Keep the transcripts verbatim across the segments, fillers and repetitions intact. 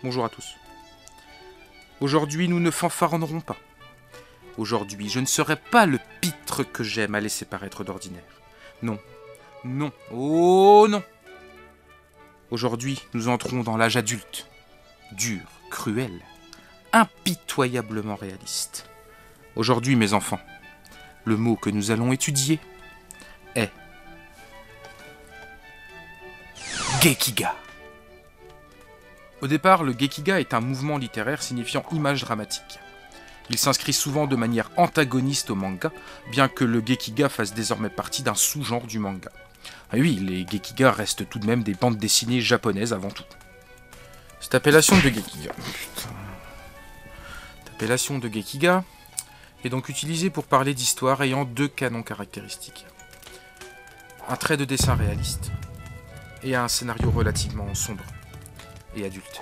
Bonjour à tous. Aujourd'hui, nous ne fanfaronnerons pas. Aujourd'hui, je ne serai pas le pitre que j'aime à laisser paraître d'ordinaire. Non, non, oh non. Aujourd'hui, nous entrons dans l'âge adulte, dur, cruel, impitoyablement réaliste. Aujourd'hui, mes enfants, le mot que nous allons étudier est Gekiga. Au départ, le Gekiga est un mouvement littéraire signifiant image dramatique. Il s'inscrit souvent de manière antagoniste au manga, bien que le Gekiga fasse désormais partie d'un sous-genre du manga. Ah oui, les Gekiga restent tout de même des bandes dessinées japonaises avant tout. Cette appellation de Gekiga... Putain. Cette appellation de Gekiga est donc utilisée pour parler d'histoires ayant deux canons caractéristiques. Un trait de dessin réaliste et un scénario relativement sombre et adulte.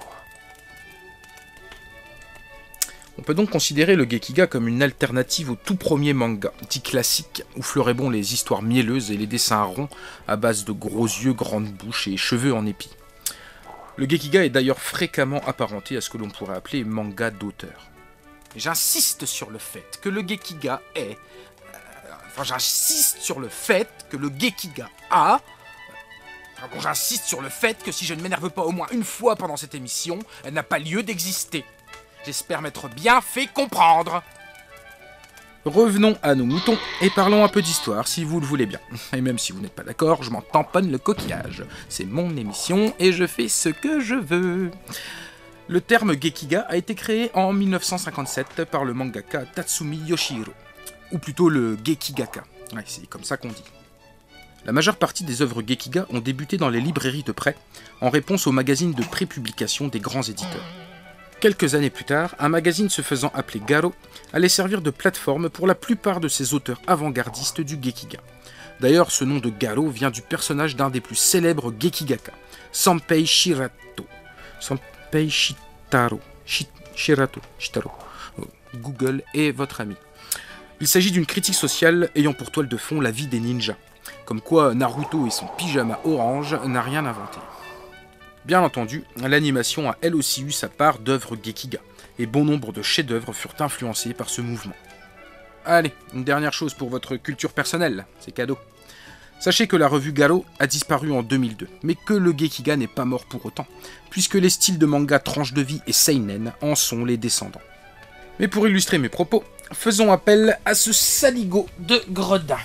On peut donc considérer le Gekiga comme une alternative au tout premier manga, dit classique, où fleuraient bon les histoires mielleuses et les dessins ronds à base de gros yeux, grandes bouches et cheveux en épi. Le Gekiga est d'ailleurs fréquemment apparenté à ce que l'on pourrait appeler manga d'auteur. J'insiste sur le fait que le Gekiga est... Euh, enfin, j'insiste sur le fait que le Gekiga a... Enfin, bon, j'insiste sur le fait que si je ne m'énerve pas au moins une fois pendant cette émission, elle n'a pas lieu d'exister. J'espère m'être bien fait comprendre. Revenons à nos moutons et parlons un peu d'histoire si vous le voulez bien. Et même si vous n'êtes pas d'accord, je m'en tamponne le coquillage. C'est mon émission et je fais ce que je veux. Le terme Gekiga a été créé en mille neuf cent cinquante-sept par le mangaka Tatsumi Yoshihiro. Ou plutôt le Gekigaka. Ouais, c'est comme ça qu'on dit. La majeure partie des œuvres Gekiga ont débuté dans les librairies de prêt, en réponse aux magazines de prépublication des grands éditeurs. Quelques années plus tard, un magazine se faisant appeler Garo allait servir de plateforme pour la plupart de ces auteurs avant-gardistes du Gekiga. D'ailleurs, ce nom de Garo vient du personnage d'un des plus célèbres Gekigaka, Sanpei Shirato. Sanpei Shitaro. Shi- Shirato. Shitaro. Google est votre ami. Il s'agit d'une critique sociale ayant pour toile de fond la vie des ninjas. Comme quoi Naruto et son pyjama orange n'a rien inventé. Bien entendu, l'animation a elle aussi eu sa part d'œuvres Gekiga, et bon nombre de chefs-d'œuvre furent influencés par ce mouvement. Allez, une dernière chose pour votre culture personnelle, c'est cadeau. Sachez que la revue Garo a disparu en deux mille deux, mais que le Gekiga n'est pas mort pour autant, puisque les styles de manga tranche de vie et seinen en sont les descendants. Mais pour illustrer mes propos, faisons appel à ce saligot de gredin.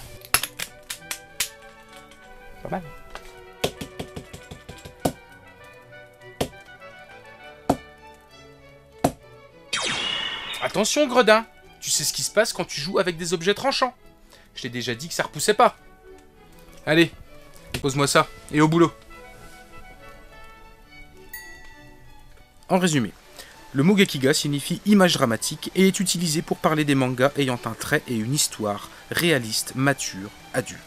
Pas mal. Attention gredin, tu sais ce qui se passe quand tu joues avec des objets tranchants. Je t'ai déjà dit que ça repoussait pas. Allez, pose-moi ça, et au boulot. En résumé, le mot Gekiga signifie image dramatique et est utilisé pour parler des mangas ayant un trait et une histoire réaliste, mature, adulte.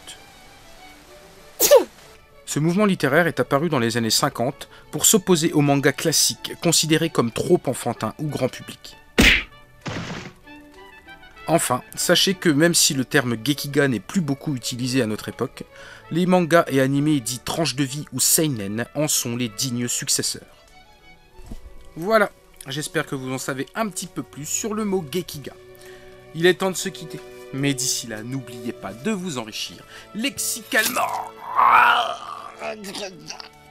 Ce mouvement littéraire est apparu dans les années cinquante pour s'opposer aux mangas classiques considérés comme trop enfantins ou grand public. Enfin, sachez que même si le terme Gekiga n'est plus beaucoup utilisé à notre époque, les mangas et animés dits tranche de vie ou seinen en sont les dignes successeurs. Voilà, j'espère que vous en savez un petit peu plus sur le mot Gekiga. Il est temps de se quitter, mais d'ici là, n'oubliez pas de vous enrichir lexicalement.